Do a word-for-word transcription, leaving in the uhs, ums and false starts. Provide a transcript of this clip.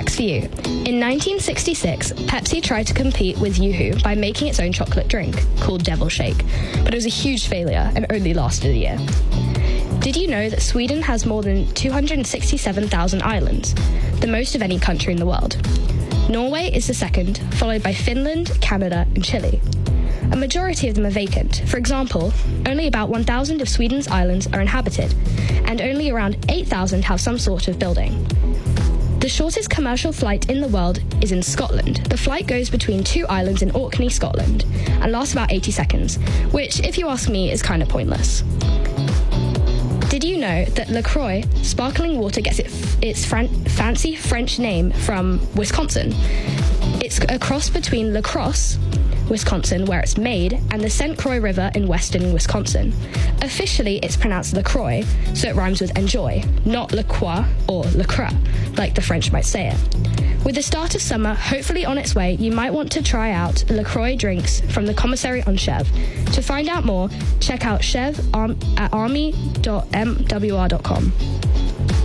facts for you. In nineteen sixty-six, Pepsi tried to compete with Yoo-Hoo by making its own chocolate drink, called Devil Shake, but it was a huge failure and only lasted a year. Did you know that Sweden has more than two hundred sixty-seven thousand islands, the most of any country in the world? Norway is the second, followed by Finland, Canada, and Chile. A majority of them are vacant. For example, only about one thousand of Sweden's islands are inhabited, and only around eight thousand have some sort of building. The shortest commercial flight in the world is in Scotland. The flight goes between two islands in Orkney, Scotland, and lasts about eighty seconds, which, if you ask me, is kind of pointless. Did you know that LaCroix sparkling water gets it f- its fran- fancy French name from Wisconsin? It's a cross between La Crosse, Wisconsin, where it's made, and the Saint Croix River in western Wisconsin. Officially, it's pronounced LaCroix, so it rhymes with enjoy, not La Croix or La Croix, like the French might say it. With the start of summer hopefully on its way, you might want to try out LaCroix drinks from the commissary on Chev. To find out more, check out Chev at army dot m w r dot com.